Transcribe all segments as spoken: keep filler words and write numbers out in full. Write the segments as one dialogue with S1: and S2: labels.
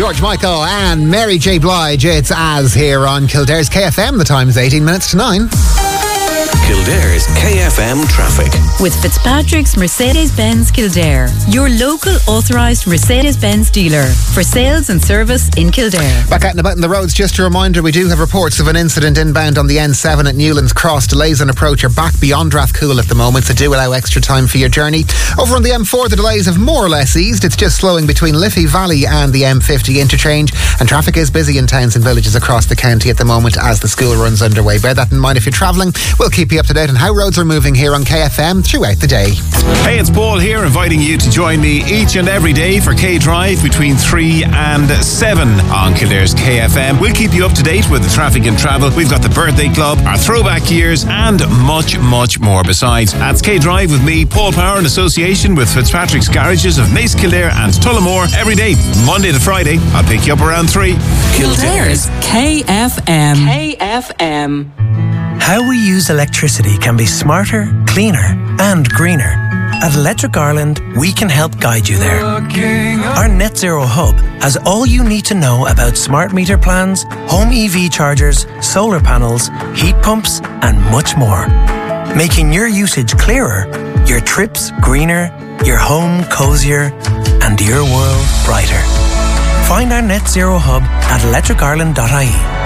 S1: George Michael and Mary J. Blige. It's As here on Kildare's K F M. The time is eighteen minutes to nine.
S2: Kildare's K F M traffic.
S3: With Fitzpatrick's Mercedes-Benz Kildare, your local authorised Mercedes-Benz dealer for sales and service in Kildare.
S1: Back out and about in the roads, just a reminder, we do have reports of an incident inbound on the N seven at Newlands Cross. Delays on approach are back beyond Rathcoole at the moment, so do allow extra time for your journey. Over on the M four, the delays have more or less eased. It's just slowing between Liffey Valley and the M fifty interchange, and traffic is busy in towns and villages across the county at the moment as the school runs underway. Bear that in mind if you're travelling. We'll keep you up to date on how roads are moving here on K F M throughout the day.
S4: Hey, it's Paul here, inviting you to join me each and every day for K Drive between three and seven on Kildare's K F M. We'll keep you up to date with the traffic and travel. We've got the birthday club, our throwback years, and much, much more besides. That's K Drive with me, Paul Power, in association with Fitzpatrick's Garages of Naas, Kildare and Tullamore every day, Monday to Friday. I'll pick you up around three.
S5: Kildare's K F M. K F M.
S6: How we use electricity can be smarter, cleaner and greener. At Electric Ireland, we can help guide you there. Our Net Zero Hub has all you need to know about smart meter plans, home E V chargers, solar panels, heat pumps and much more. Making your usage clearer, your trips greener, your home cosier and your world brighter. Find our Net Zero Hub at electric ireland dot I E.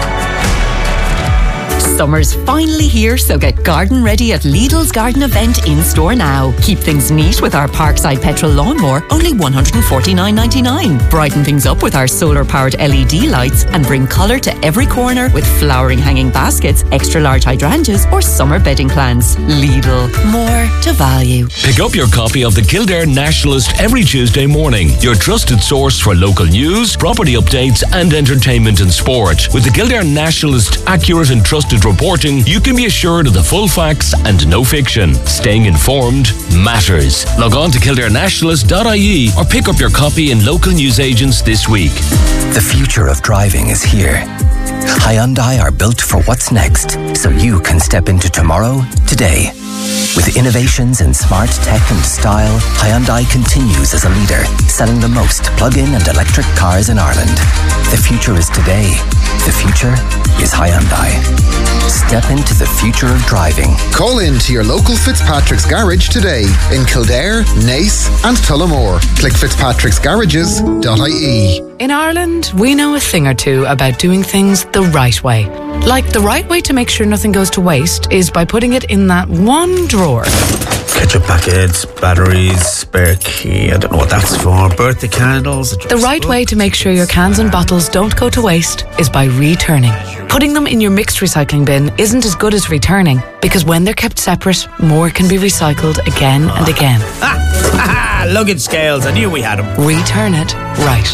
S3: Summer's finally here, so get garden ready at Lidl's Garden Event in store now. Keep things neat with our Parkside Petrol Lawnmower, only one hundred forty-nine ninety-nine. Brighten things up with our solar-powered L E D lights and bring colour to every corner with flowering hanging baskets, extra large hydrangeas or summer bedding plants. Lidl, more to value.
S7: Pick up your copy of the Kildare Nationalist every Tuesday morning, your trusted source for local news, property updates and entertainment and sport. With the Kildare Nationalist accurate and trusted reporting, you can be assured of the full facts and no fiction. Staying informed matters. Log on to kildare nationalist dot I E or pick up your copy in local newsagents this week.
S8: The future of driving is here. Hyundai are built for what's next, so you can step into tomorrow today. With innovations in smart tech and style, Hyundai continues as a leader, selling the most plug-in and electric cars in Ireland. The future is today. The future is Hyundai. Step into the future of driving.
S1: Call in to your local Fitzpatrick's Garage today in Kildare, Naas and Tullamore. Click fitzpatricks garages dot I E.
S5: In Ireland, we know a thing or two about doing things the right way. Like the right way to make sure nothing goes to waste is by putting it in that one drawer.
S9: Ketchup packets, batteries, spare key, I don't know what that's for, birthday candles.
S5: The right way to make sure your cans and bottles don't go to waste is by returning. Putting them in your mixed recycling bin isn't as good as returning, because when they're kept separate, more can be recycled again and again.
S9: Ah, luggage scales, I knew we had them.
S5: Return it right.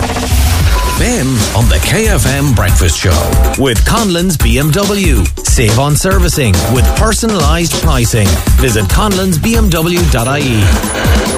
S2: Ben on the K F M Breakfast Show with Conlon's B M W. Save on servicing with personalised pricing. Visit conlons b m w dot I E.